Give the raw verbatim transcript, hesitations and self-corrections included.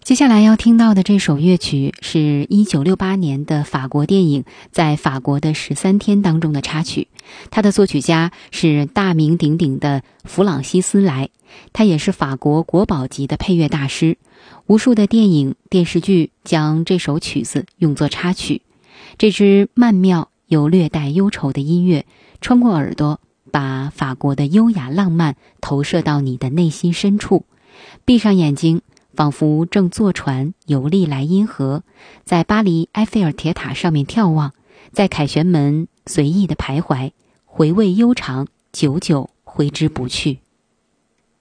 接下来要听到的这首乐曲是一九六八年的法国电影《在法国的十三天》当中的插曲，它的作曲家是大名鼎鼎的弗朗西斯莱，他也是法国国宝级的配乐大师，无数的电影电视剧将这首曲子用作插曲。这支曼妙又略带忧愁的音乐穿过耳朵，把法国的优雅浪漫投射到你的内心深处。闭上眼睛，仿佛正坐船游历莱茵河，在巴黎埃菲尔铁塔上面眺望，在凯旋门随意的徘徊，回味悠长，久久挥之不去。